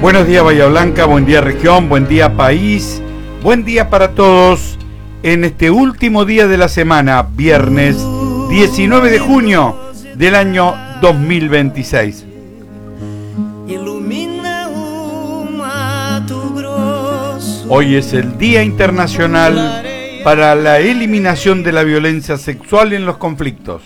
Buenos días Bahía Blanca, buen día región, buen día país, buen día para todos en este último día de la semana, viernes 19 de junio del año 2026. Hoy es el Día Internacional para la Eliminación de la Violencia Sexual en los Conflictos.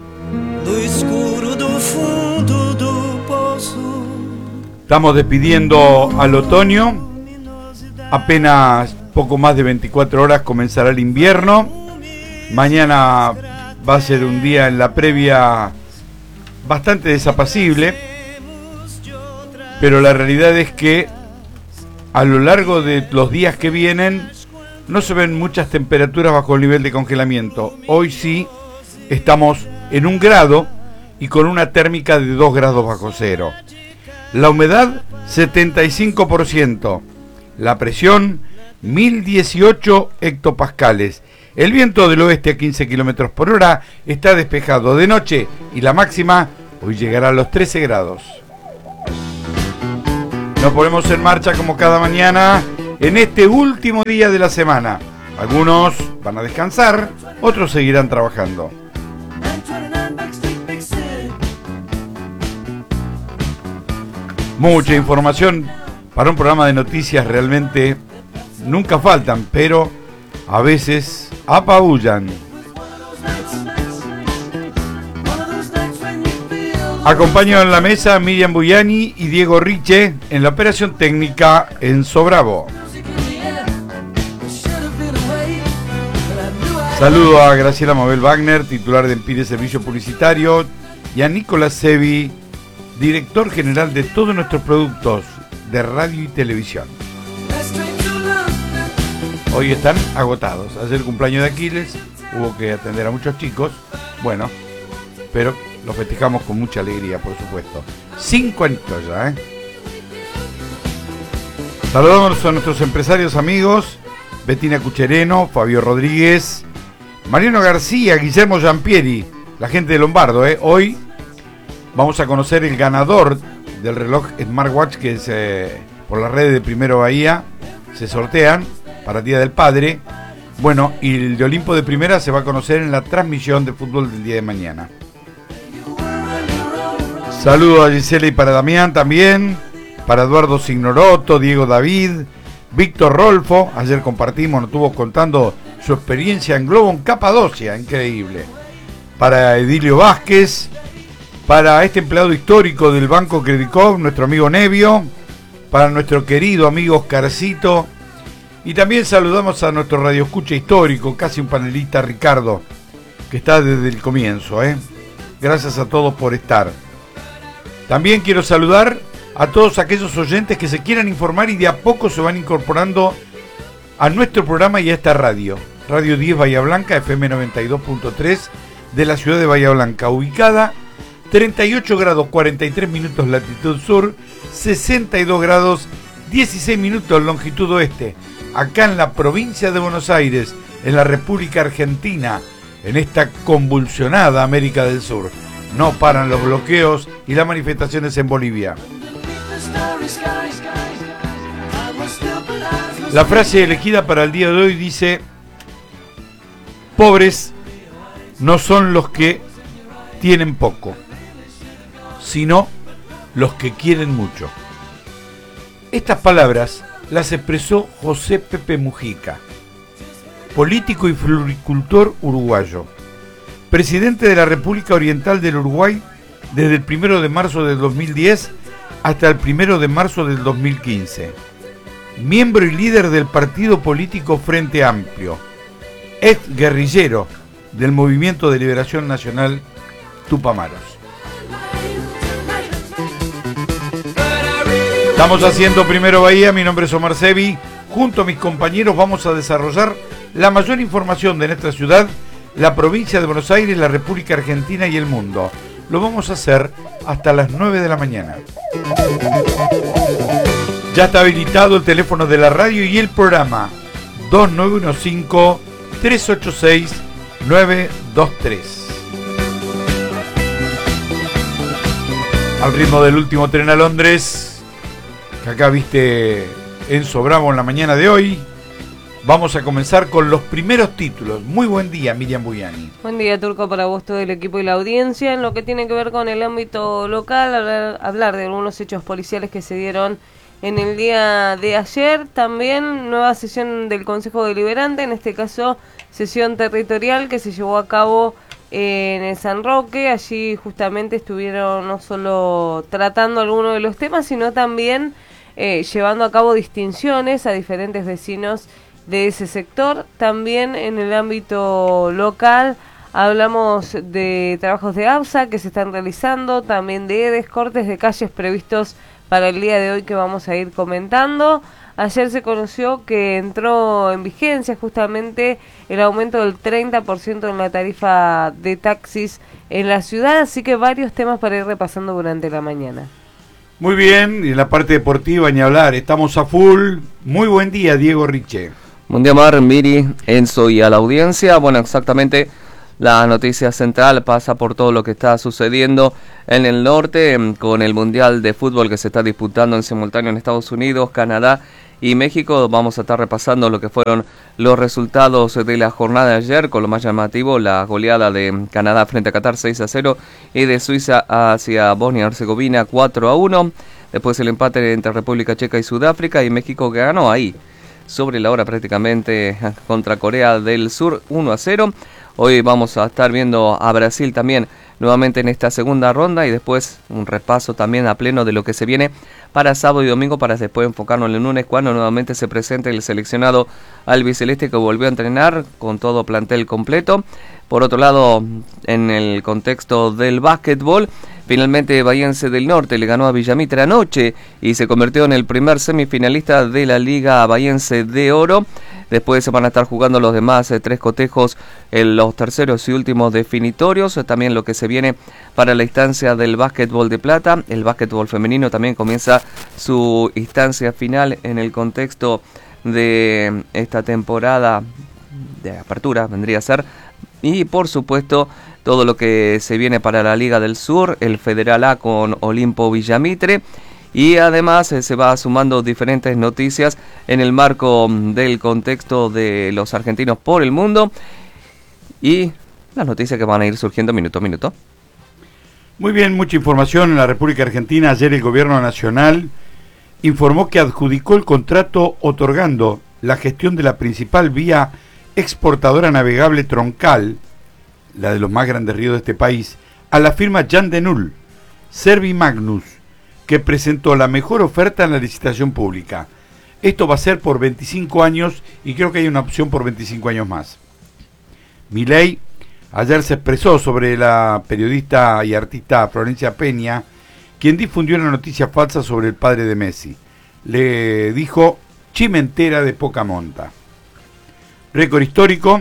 Estamos despidiendo al otoño, apenas poco más de 24 horas comenzará el invierno. Mañana va a ser un día en la previa bastante desapacible, pero la realidad es que a lo largo de los días que vienen no se ven muchas temperaturas bajo el nivel de congelamiento. Hoy sí estamos en 1 grado y con una térmica de 2 grados bajo cero. La humedad 75%, la presión 1018 hectopascales. El viento del oeste a 15 kilómetros por hora está despejado de noche y la máxima hoy llegará a los 13 grados. Nos ponemos en marcha como cada mañana en este último día de la semana. Algunos van a descansar, otros seguirán trabajando. Mucha información para un programa de noticias realmente nunca faltan, pero a veces apabullan. Acompaño en la mesa a Miriam Buyani y Diego Riche en la operación técnica Enzo Bravo. Saludo a Graciela Mabel Wagner, titular de Empire Servicio Publicitario, y a Nicolás Sevi, director general de todos nuestros productos de radio y televisión. Hoy están agotados. Ayer el cumpleaños de Aquiles, hubo que atender a muchos chicos. Bueno, pero lo festejamos con mucha alegría, por supuesto. 5 añitos ya, ¿eh? Saludamos a nuestros empresarios amigos, Bettina Cuchereno, Fabio Rodríguez, Mariano García, Guillermo Giampieri, la gente de Lombardo, ¿eh? Hoy vamos a conocer el ganador del reloj Smartwatch que es por las redes de Primero Bahía, se sortean para el Día del Padre. Bueno, y el de Olimpo de Primera se va a conocer en la transmisión de fútbol del día de mañana. Saludos a Gisela y para Damián también, para Eduardo Signorotto, Diego David, Víctor Rolfo, ayer compartimos, nos estuvo contando su experiencia en globo en Capadocia, increíble. Para Edilio Vázquez, para este empleado histórico del Banco Credicop, nuestro amigo Nevio, para nuestro querido amigo Oscarcito, y también saludamos a nuestro radioescucha histórico, casi un panelista, Ricardo, que está desde el comienzo, ¿eh? Gracias a todos por estar. También quiero saludar a todos aquellos oyentes que se quieran informar y de a poco se van incorporando a nuestro programa y a esta radio. Radio 10 Bahía Blanca, FM 92.3 de la ciudad de Bahía Blanca, ubicada 38 grados 43 minutos latitud sur, 62 grados 16 minutos longitud oeste, acá en la provincia de Buenos Aires, en la República Argentina, en esta convulsionada América del Sur. No paran los bloqueos y las manifestaciones en Bolivia. La frase elegida para el día de hoy dice: pobres no son los que tienen poco, sino los que quieren mucho. Estas palabras las expresó José Pepe Mujica, político y floricultor uruguayo, presidente de la República Oriental del Uruguay desde el 1 de marzo del 2010 hasta el 1 de marzo del 2015, miembro y líder del partido político Frente Amplio, ex guerrillero del Movimiento de Liberación Nacional Tupamaros. Estamos haciendo Primero Bahía, mi nombre es Omar Sevi. Junto a mis compañeros vamos a desarrollar la mayor información de nuestra ciudad, la provincia de Buenos Aires, la República Argentina y el mundo. Lo vamos a hacer hasta las 9 de la mañana. Ya está habilitado el teléfono de la radio y el programa 2915-386-923. Al ritmo del último tren a Londres, que acá viste Enzo Bravo en la mañana de hoy. Vamos a comenzar con los primeros títulos. Muy buen día, Miriam Buyani. Buen día, Turco, para vos, todo el equipo y la audiencia. En lo que tiene que ver con el ámbito local, hablar de algunos hechos policiales que se dieron en el día de ayer. También nueva sesión del Consejo Deliberante, en este caso sesión territorial que se llevó a cabo en el San Roque. Allí justamente estuvieron no solo tratando algunos de los temas, sino también llevando a cabo distinciones a diferentes vecinos de ese sector. También en el ámbito local hablamos de trabajos de ABSA que se están realizando, también de EDES, cortes de calles previstos para el día de hoy que vamos a ir comentando. Ayer se conoció que entró en vigencia justamente el aumento del 30% en la tarifa de taxis en la ciudad, así que varios temas para ir repasando durante la mañana. Muy bien, y en la parte deportiva ni hablar, estamos a full. Muy buen día, Diego Riche. Buen día, Mar, Miri, Enzo y a la audiencia. Bueno, exactamente la noticia central pasa por todo lo que está sucediendo en el norte con el Mundial de Fútbol que se está disputando en simultáneo en Estados Unidos, Canadá y México. Vamos a estar repasando lo que fueron los resultados de la jornada de ayer, con lo más llamativo, la goleada de Canadá frente a Qatar 6-0 y de Suiza hacia Bosnia-Herzegovina 4-1. Después el empate entre República Checa y Sudáfrica, y México que ganó ahí sobre la hora prácticamente contra Corea del Sur 1-0. Hoy vamos a estar viendo a Brasil también nuevamente en esta segunda ronda, y después un repaso también a pleno de lo que se viene para sábado y domingo, para después enfocarnos en el lunes cuando nuevamente se presente el seleccionado albiceleste que volvió a entrenar con todo plantel completo. Por otro lado, en el contexto del básquetbol, finalmente Bahiense del Norte le ganó a Villamitre anoche y se convirtió en el primer semifinalista de la Liga Bahiense de Oro. Después se van a estar jugando los demás tres cotejos en los terceros y últimos definitorios. También lo que se viene para la instancia del básquetbol de plata. El básquetbol femenino también comienza su instancia final en el contexto de esta temporada de apertura, vendría a ser. Y por supuesto todo lo que se viene para la Liga del Sur, el Federal A con Olimpo Villamitre. Y además se va sumando diferentes noticias en el marco del contexto de los argentinos por el mundo y las noticias que van a ir surgiendo minuto a minuto. Muy bien, mucha información en la República Argentina. Ayer el gobierno nacional informó que adjudicó el contrato otorgando la gestión de la principal vía exportadora navegable troncal, la de los más grandes ríos de este país, a la firma Jan de Null, Servimagnus, que presentó la mejor oferta en la licitación pública. Esto va a ser por 25 años y creo que hay una opción por 25 años más. Milei ayer se expresó sobre la periodista y artista Florencia Peña, quien difundió una noticia falsa sobre el padre de Messi. Le dijo chimentera de poca monta. Récord histórico,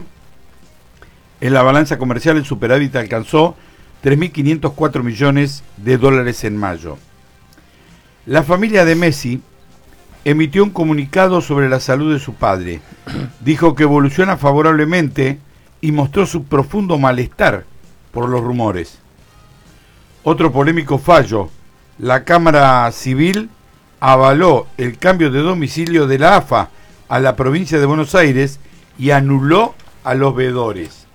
en la balanza comercial el superávit alcanzó 3.504 millones de dólares en mayo. La familia de Messi emitió un comunicado sobre la salud de su padre. Dijo que evoluciona favorablemente y mostró su profundo malestar por los rumores. Otro polémico fallo: la Cámara Civil avaló el cambio de domicilio de la AFA a la provincia de Buenos Aires y anuló a los veedores.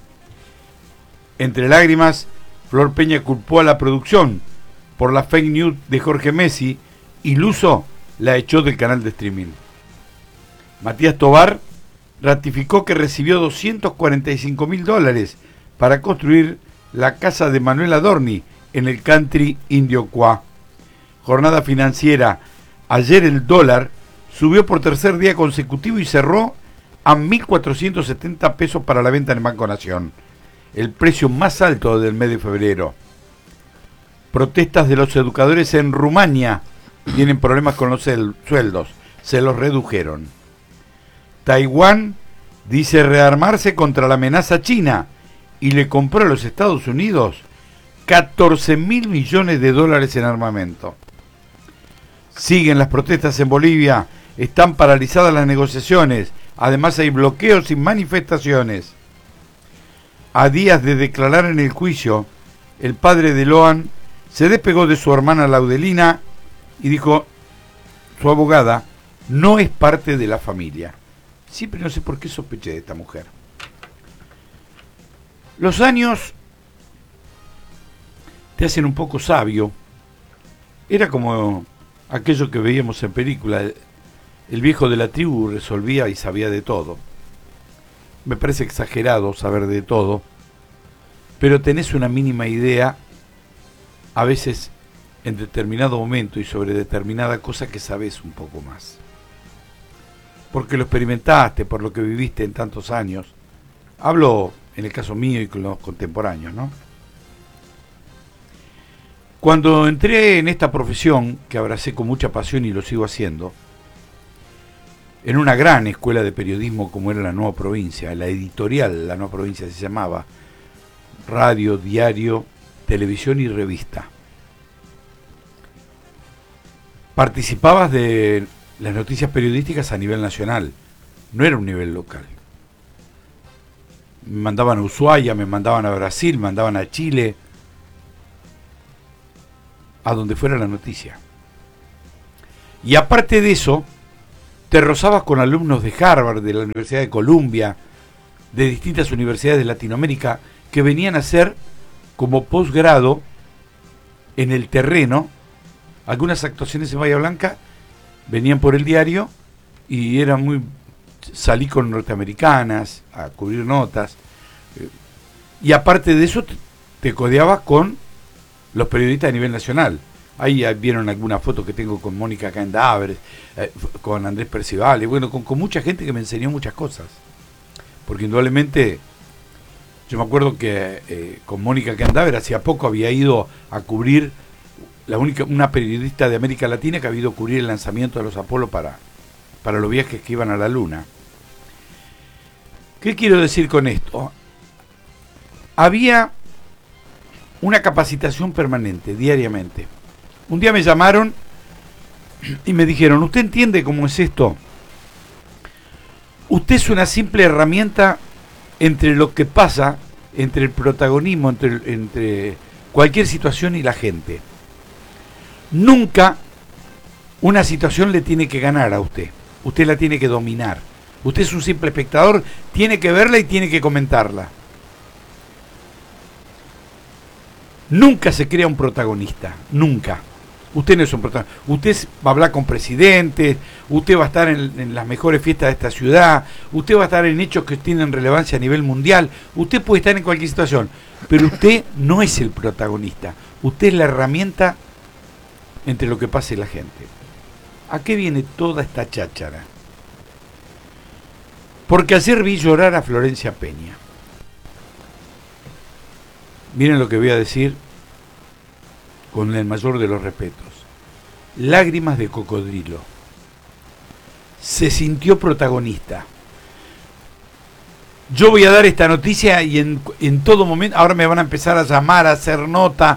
Entre lágrimas, Flor Peña culpó a la producción por la fake news de Jorge Messi y Luso la echó del canal de streaming. Matías Tobar ratificó que recibió $245.000 para construir la casa de Manuel Adorni en el country Indio Cuá. Jornada financiera. Ayer el dólar subió por tercer día consecutivo y cerró a 1.470 pesos para la venta en el Banco Nación, el precio más alto del mes de febrero. Protestas de los educadores en Rumania. Tienen problemas con los sueldos. Se los redujeron. Taiwán dice rearmarse contra la amenaza china y le compró a los Estados Unidos 14.000 millones de dólares en armamento. Siguen las protestas en Bolivia. Están paralizadas las negociaciones. Además hay bloqueos y manifestaciones. A días de declarar en el juicio, el padre de Loan se despegó de su hermana Laudelina y dijo: su abogada, no es parte de la familia. Siempre no sé por qué sospeché de esta mujer. Los años te hacen un poco sabio. Era como aquello que veíamos en película. El viejo de la tribu resolvía y sabía de todo. Me parece exagerado saber de todo, pero tenés una mínima idea, a veces en determinado momento y sobre determinada cosa que sabés un poco más. Porque lo experimentaste, por lo que viviste en tantos años. Hablo en el caso mío y con los contemporáneos, ¿no? Cuando entré en esta profesión, que abracé con mucha pasión y lo sigo haciendo, en una gran escuela de periodismo como era La Nueva Provincia, la editorial La Nueva Provincia se llamaba, radio, diario, televisión y revista. Participabas de las noticias periodísticas a nivel nacional, no era un nivel local. Me mandaban a Ushuaia, me mandaban a Brasil, me mandaban a Chile, a donde fuera la noticia. Y aparte de eso, te rozabas con alumnos de Harvard, de la Universidad de Columbia, de distintas universidades de Latinoamérica, que venían a hacer como posgrado en el terreno. Algunas actuaciones en Bahía Blanca venían por el diario y era salí con norteamericanas a cubrir notas, y aparte de eso te codeabas con los periodistas a nivel nacional. Ahí vieron alguna foto que tengo con Mónica Candáveres, con Andrés Percival, y bueno, con mucha gente que me enseñó muchas cosas. Porque indudablemente, yo me acuerdo que con Mónica Candáveres hacía poco había ido a cubrir, una periodista de América Latina que había ido a cubrir el lanzamiento de los Apolo para los viajes que iban a la Luna. ¿Qué quiero decir con esto? Había una capacitación permanente, diariamente. Un día me llamaron y me dijeron, ¿usted entiende cómo es esto? Usted es una simple herramienta entre lo que pasa, entre el protagonismo, entre cualquier situación y la gente. Nunca una situación le tiene que ganar a usted. Usted la tiene que dominar. Usted es un simple espectador, tiene que verla y tiene que comentarla. Nunca se crea un protagonista, nunca. Usted no es un protagonista. Usted va a hablar con presidentes, usted va a estar en las mejores fiestas de esta ciudad, usted va a estar en hechos que tienen relevancia a nivel mundial, usted puede estar en cualquier situación, pero usted no es el protagonista. Usted es la herramienta entre lo que pasa y la gente. ¿A qué viene toda esta cháchara? Porque ayer vi llorar a Florencia Peña. Miren lo que voy a decir con el mayor de los respetos. Lágrimas de cocodrilo. Se sintió protagonista. Yo voy a dar esta noticia y en todo momento, ahora me van a empezar a llamar, a hacer nota.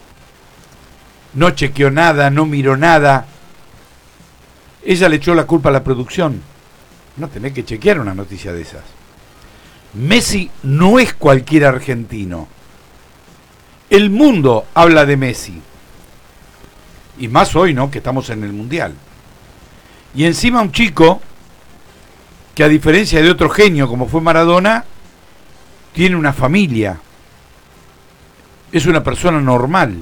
No chequeó nada, no miró nada. Ella le echó la culpa a la producción. No tenés que chequear una noticia de esas. Messi no es cualquier argentino. El mundo habla de Messi. Y más hoy, ¿no? Que estamos en el Mundial. Y encima un chico que, a diferencia de otro genio como fue Maradona, tiene una familia. Es una persona normal.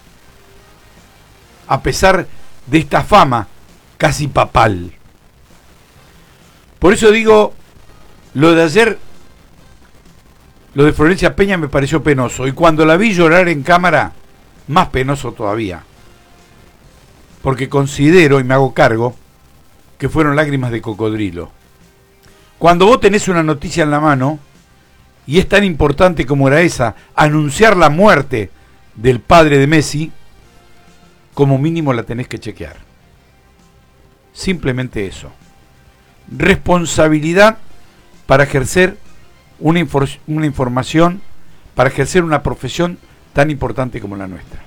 A pesar de esta fama casi papal. Por eso digo, lo de ayer, lo de Florencia Peña me pareció penoso. Y cuando la vi llorar en cámara, más penoso todavía. Porque considero, y me hago cargo, que fueron lágrimas de cocodrilo. Cuando vos tenés una noticia en la mano, y es tan importante como era esa, anunciar la muerte del padre de Messi, como mínimo la tenés que chequear. Simplemente eso. Responsabilidad para ejercer una información, para ejercer una profesión tan importante como la nuestra.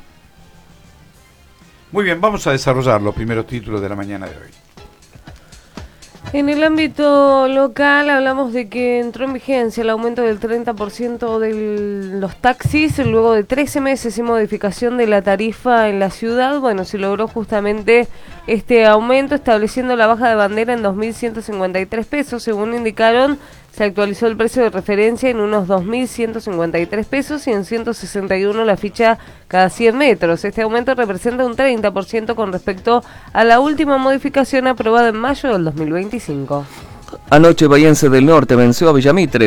Muy bien, vamos a desarrollar los primeros títulos de la mañana de hoy. En el ámbito local hablamos de que entró en vigencia el aumento del 30% de los taxis luego de 13 meses sin modificación de la tarifa en la ciudad. Bueno, se logró justamente este aumento estableciendo la baja de bandera en 2.153 pesos. Según indicaron, se actualizó el precio de referencia en unos 2.153 pesos y en 161 la ficha cada 100 metros. Este aumento representa un 30% con respecto a la última modificación aprobada en mayo del 2025. Anoche Bahiense del Norte venció a Villamitre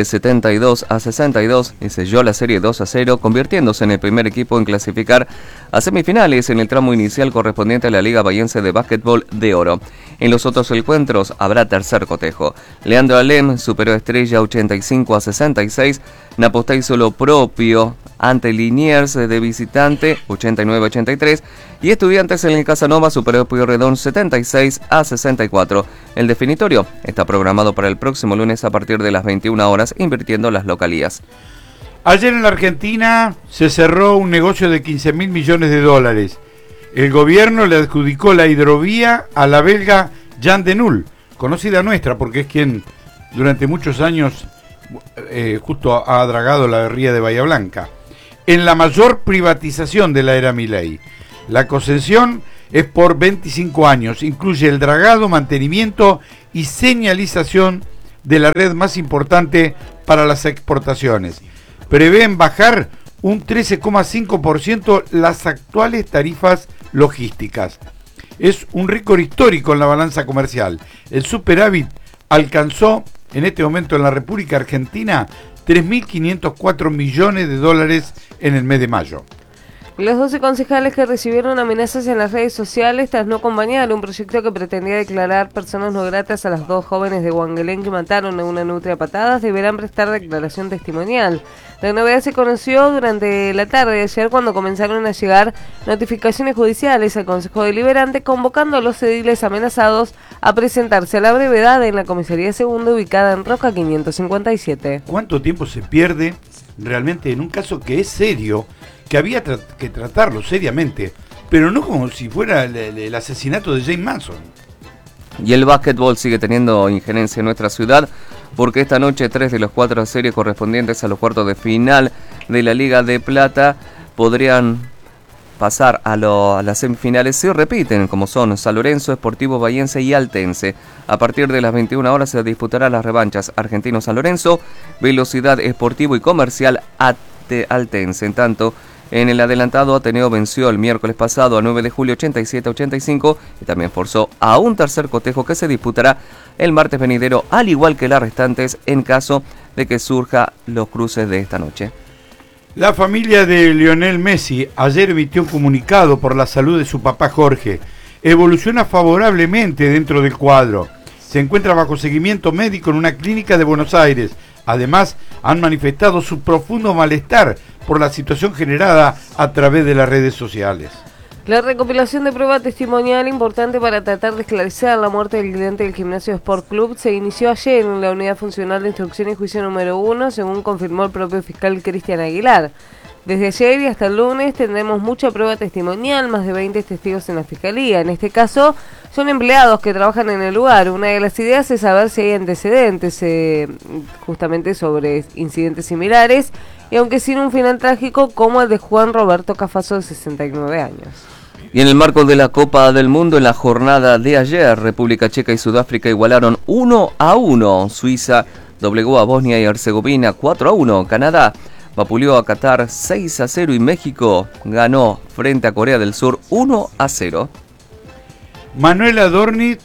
72-62 y selló la serie 2-0, convirtiéndose en el primer equipo en clasificar a semifinales en el tramo inicial correspondiente a la Liga Bahiense de Básquetbol de Oro. En los otros encuentros habrá tercer cotejo. Leandro Alem superó a Estrella 85-66, Napostá hizo lo propio ante Liniers de visitante 89-83 y Estudiantes en el Casanova superó a Pueyrredón 76-64. El definitorio está programado para el próximo lunes a partir de las 21 horas, invirtiendo las localías. Ayer en la Argentina se cerró un negocio de 15.000 millones de dólares. El gobierno le adjudicó la hidrovía a la belga Jan de Null, conocida nuestra porque es quien durante muchos años justo ha dragado la ría de Bahía Blanca, en la mayor privatización de la era Milei. La concesión es por 25 años, incluye el dragado, mantenimiento y señalización de la red más importante para las exportaciones. Prevén bajar un 13,5% las actuales tarifas logísticas. Es un récord histórico en la balanza comercial. El superávit alcanzó en este momento en la República Argentina 3.504 millones de dólares en el mes de mayo. Los 12 concejales que recibieron amenazas en las redes sociales tras no acompañar un proyecto que pretendía declarar personas no gratas a las 2 jóvenes de Huanguelén que mataron a una nutria a patadas deberán prestar declaración testimonial. La novedad se conoció durante la tarde de ayer cuando comenzaron a llegar notificaciones judiciales al Consejo Deliberante convocando a los ediles amenazados a presentarse a la brevedad en la comisaría segunda ubicada en Roca 557. ¿Cuánto tiempo se pierde realmente en un caso que es serio, que había que tratarlo seriamente, pero no como si fuera el asesinato de James Manson? Y el básquetbol sigue teniendo injerencia en nuestra ciudad, porque esta noche 3 de los 4 series correspondientes a los cuartos de final de la Liga de Plata podrían pasar a las semifinales si repiten, como son San Lorenzo, Sportivo Bahiense y Altense. A partir de las 21 horas se disputarán las revanchas Argentino San Lorenzo, Velocidad Sportivo y Comercial Altense. En tanto, en el adelantado, Ateneo venció el miércoles pasado a 9 de julio 87-85 y también forzó a un tercer cotejo que se disputará el martes venidero, al igual que las restantes en caso de que surjan los cruces de esta noche. La familia de Lionel Messi ayer emitió un comunicado por la salud de su papá Jorge. Evoluciona favorablemente dentro del cuadro. Se encuentra bajo seguimiento médico en una clínica de Buenos Aires. Además, han manifestado su profundo malestar por la situación generada a través de las redes sociales. La recopilación de prueba testimonial importante para tratar de esclarecer la muerte del cliente del Gimnasio Sport Club se inició ayer en la Unidad Funcional de Instrucción y Juicio número 1, según confirmó el propio fiscal Cristian Aguilar. Desde ayer y hasta el lunes tendremos mucha prueba testimonial, más de 20 testigos en la Fiscalía. En este caso, son empleados que trabajan en el lugar. Una de las ideas es saber si hay antecedentes justamente sobre incidentes similares, y aunque sin un final trágico como el de Juan Roberto Cafaso, de 69 años. Y en el marco de la Copa del Mundo, en la jornada de ayer, República Checa y Sudáfrica igualaron 1-1. Suiza doblegó a Bosnia y Herzegovina 4-1. Canadá vapuleó a Qatar 6-0 y México ganó frente a Corea del Sur 1-0. Manuel Adorni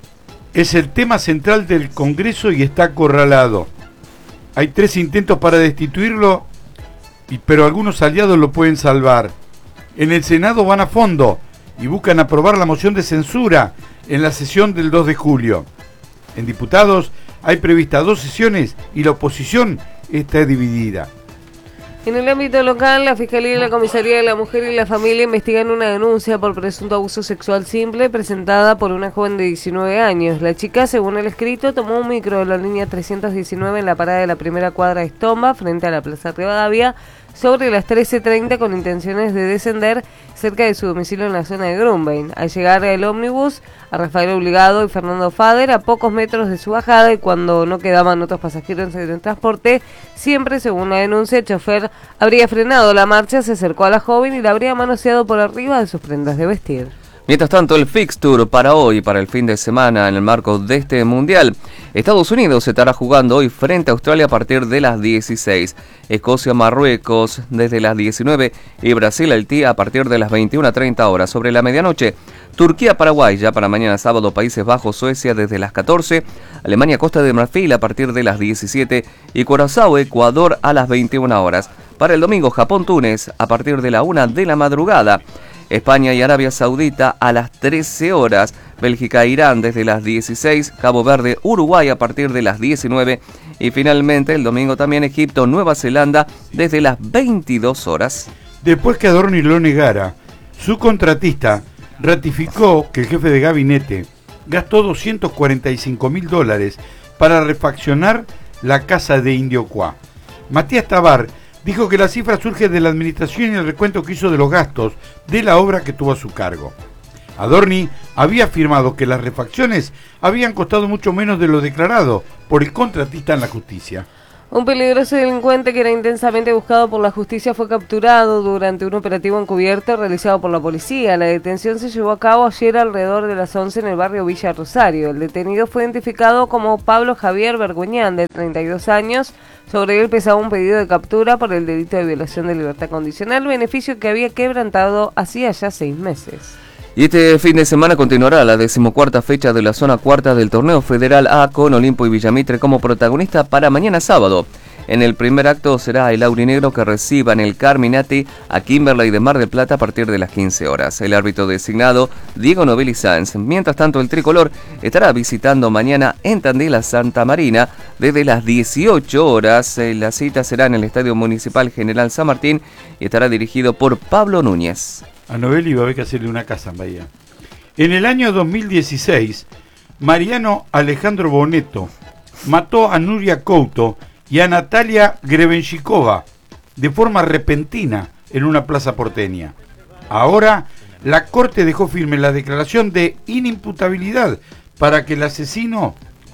es el tema central del Congreso y está acorralado. Hay 3 intentos para destituirlo, pero algunos aliados lo pueden salvar. En el Senado van a fondo y buscan aprobar la moción de censura en la sesión del 2 de julio. En diputados hay previstas 2 sesiones y la oposición está dividida. En el ámbito local, la Fiscalía y la Comisaría de la Mujer y la Familia investigan una denuncia por presunto abuso sexual simple presentada por una joven de 19 años. La chica, según el escrito, tomó un micro de la línea 319 en la parada de la primera cuadra de Estomba, frente a la Plaza Rivadavia, sobre las 13:30 con intenciones de descender cerca de su domicilio en la zona de Grunbein. Al llegar el ómnibus a Rafael Obligado y Fernando Fader a pocos metros de su bajada y cuando no quedaban otros pasajeros en el transporte, siempre según la denuncia, el chofer habría frenado la marcha, se acercó a la joven y la habría manoseado por arriba de sus prendas de vestir. Mientras tanto, el fixture para hoy, para el fin de semana, en el marco de este mundial. Estados Unidos se estará jugando hoy frente a Australia a partir de las 16. Escocia-Marruecos desde las 19 y Brasil-Haití a partir de las 21:30 horas. Sobre la medianoche, Turquía-Paraguay ya para mañana sábado, Países Bajos-Suecia desde las 14, Alemania-Costa de Marfil a partir de las 17 y Curazao-Ecuador a las 21 horas. Para el domingo, Japón-Túnez a partir de la 1 de la madrugada. España y Arabia Saudita a las 13 horas, Bélgica-Irán desde las 16, Cabo Verde-Uruguay a partir de las 19 y finalmente el domingo también Egipto-Nueva Zelanda desde las 22 horas. Después que Adorni lo negara, su contratista ratificó que el jefe de gabinete gastó $245.000 para refaccionar la casa de Indiocuá. Matías Tabar dijo que la cifra surge de la administración y el recuento que hizo de los gastos de la obra que tuvo a su cargo. Adorni había afirmado que las refacciones habían costado mucho menos de lo declarado por el contratista en la justicia. Un peligroso delincuente que era intensamente buscado por la justicia fue capturado durante un operativo encubierto realizado por la policía. La detención se llevó a cabo ayer alrededor de las 11 en el barrio Villa Rosario. El detenido fue identificado como Pablo Javier Vergoñán, de 32 años. Sobre él pesaba un pedido de captura por el delito de violación de libertad condicional, beneficio que había quebrantado hacía ya 6 meses. Y este fin de semana continuará la 14ª fecha de la zona cuarta del torneo federal A con Olimpo y Villamitre como protagonista para mañana sábado. En el primer acto será el aurinegro que reciba en el Carminati a Kimberley de Mar del Plata a partir de las 15 horas. El árbitro designado, Diego Novelli Sáenz. Mientras tanto, el tricolor estará visitando mañana en Tandil a Santa Marina desde las 18 horas. La cita será en el Estadio Municipal General San Martín y estará dirigido por Pablo Núñez. A Novelli va a haber que hacerle una casa en Bahía. En el año 2016, Mariano Alejandro Boneto mató a Nuria Couto y a Natalia Grebenshikova de forma repentina en una plaza porteña. Ahora, la Corte dejó firme la declaración de inimputabilidad por la que el asesino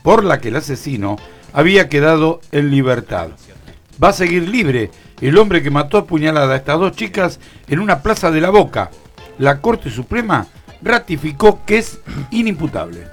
había quedado en libertad. Va a seguir libre el hombre que mató a puñalada a estas dos chicas en una plaza de La Boca. La Corte Suprema ratificó que es inimputable.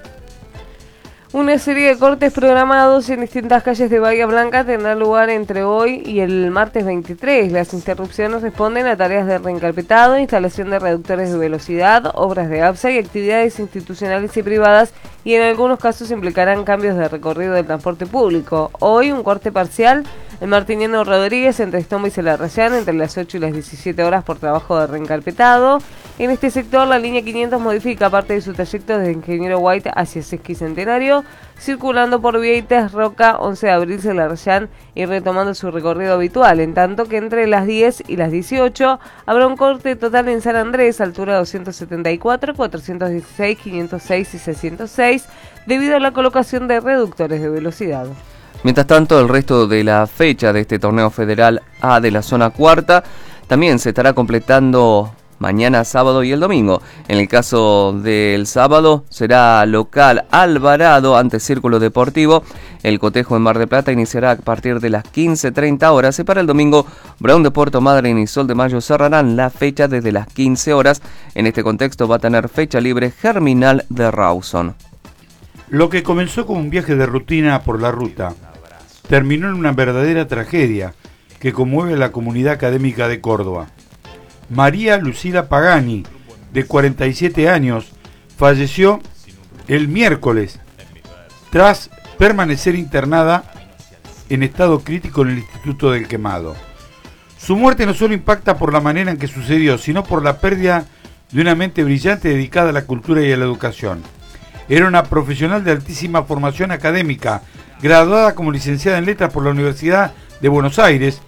Una serie de cortes programados en distintas calles de Bahía Blanca tendrá lugar entre hoy y el martes 23. Las interrupciones responden a tareas de reencarpetado, instalación de reductores de velocidad, obras de APSA y actividades institucionales y privadas, y en algunos casos implicarán cambios de recorrido del transporte público. Hoy un corte parcial en Martiniano Rodríguez entre Estomba y Celarrayán entre las 8 y las 17 horas por trabajo de reencarpetado. En este sector la línea 500 modifica parte de su trayecto desde Ingeniero White hacia Sesquicentenario, circulando por Vieites, Roca, 11 de abril, Celarrayán y retomando su recorrido habitual, en tanto que entre las 10 y las 18 habrá un corte total en San Andrés, altura 274, 416, 506 y 606, debido a la colocación de reductores de velocidad. Mientras tanto, el resto de la fecha de este torneo federal A de la zona cuarta también se estará completando mañana sábado y el domingo. En el caso del sábado será local Alvarado ante Círculo Deportivo. El cotejo en Mar del Plata iniciará a partir de las 15:30 horas y para el domingo Brown de Puerto Madryn y Sol de Mayo cerrarán la fecha desde las 15 horas. En este contexto va a tener fecha libre Germinal de Rawson. Lo que comenzó como un viaje de rutina por la ruta terminó en una verdadera tragedia que conmueve a la comunidad académica de Córdoba. María Lucila Pagani, de 47 años, falleció el miércoles tras permanecer internada en estado crítico en el Instituto del Quemado. Su muerte no solo impacta por la manera en que sucedió, sino por la pérdida de una mente brillante dedicada a la cultura y a la educación. Era una profesional de altísima formación académica, graduada como licenciada en letras por la Universidad de Buenos Aires,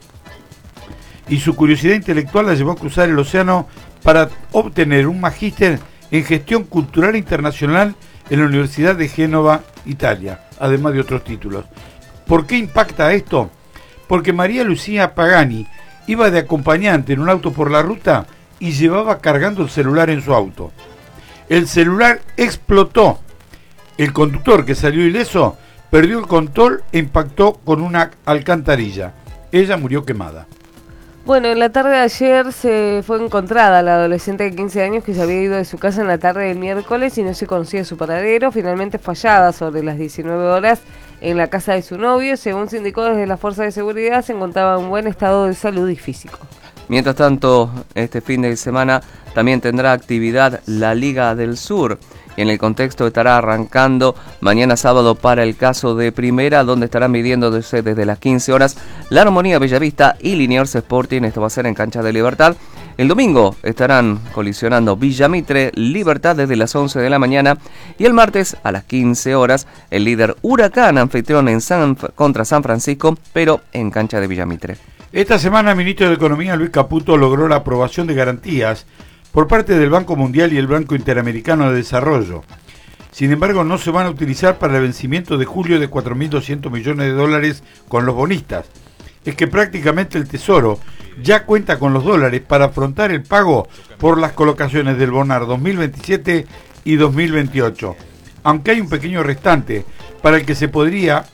y su curiosidad intelectual la llevó a cruzar el océano para obtener un magíster en gestión cultural internacional en la Universidad de Génova, Italia, además de otros títulos. ¿Por qué impacta esto? Porque María Lucía Pagani iba de acompañante en un auto por la ruta y llevaba cargando el celular en su auto. El celular explotó. El conductor, que salió ileso, perdió el control e impactó con una alcantarilla. Ella murió quemada. Bueno, en la tarde de ayer se fue encontrada la adolescente de 15 años que se había ido de su casa en la tarde del miércoles y no se conocía su paradero. Finalmente fue hallada sobre las 19 horas en la casa de su novio. Según se indicó desde las fuerzas de seguridad, se encontraba en buen estado de salud y físico. Mientras tanto, este fin de semana también tendrá actividad la Liga del Sur. En el contexto estará arrancando mañana sábado para el caso de Primera, donde estarán midiéndose desde las 15 horas la Armonía Bellavista y Liniers Sporting. Esto va a ser en Cancha de Libertad. El domingo estarán colisionando Villa Mitre, Libertad desde las 11 de la mañana. Y el martes a las 15 horas el líder Huracán, anfitrión contra San Francisco, pero en Cancha de Villa Mitre. Esta semana el ministro de Economía, Luis Caputo, logró la aprobación de garantías por parte del Banco Mundial y el Banco Interamericano de Desarrollo. Sin embargo, no se van a utilizar para el vencimiento de julio de 4.200 millones de dólares con los bonistas. Es que prácticamente el Tesoro ya cuenta con los dólares para afrontar el pago por las colocaciones del Bonar 2027 y 2028. Aunque hay un pequeño restante para el que se podría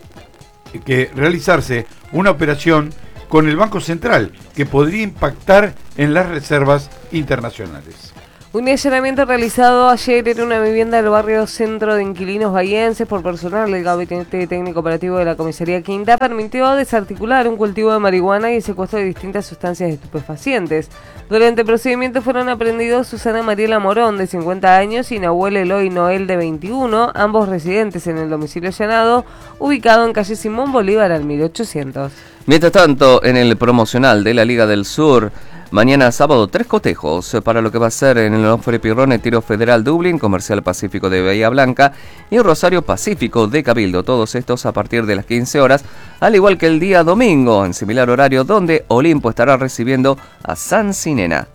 realizarse una operación con el Banco Central, que podría impactar en las reservas internacionales. Un allanamiento realizado ayer en una vivienda del barrio Centro de Inquilinos Bahienses por personal del Gabinete Técnico Operativo de la Comisaría Quinta permitió desarticular un cultivo de marihuana y el secuestro de distintas sustancias estupefacientes. Durante el procedimiento fueron aprendidos Susana Mariela Morón, de 50 años, y Nahuel Eloy Noel, de 21, ambos residentes en el domicilio allanado, ubicado en calle Simón Bolívar al 1800. Mientras tanto, en el promocional de la Liga del Sur, mañana sábado 3 cotejos para lo que va a ser en el Onofre Pirrone, Tiro Federal Dublín, Comercial Pacífico de Bahía Blanca y Rosario Pacífico de Cabildo. Todos estos a partir de las 15 horas, al igual que el día domingo, en similar horario, donde Olimpo estará recibiendo a San Sinena.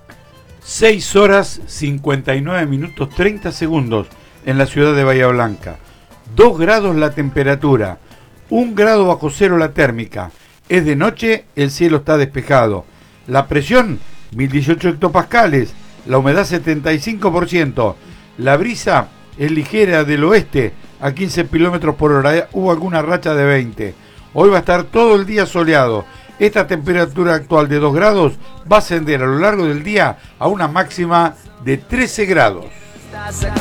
6 horas 59 minutos 30 segundos en la ciudad de Bahía Blanca. 2 grados la temperatura, 1 grado bajo cero la térmica. Es de noche, el cielo está despejado. La presión, 1018 hectopascales. La humedad, 75%. La brisa es ligera del oeste, a 15 kilómetros por hora. Hubo alguna racha de 20. Hoy va a estar todo el día soleado. Esta temperatura actual de 2 grados va a ascender a lo largo del día a una máxima de 13 grados.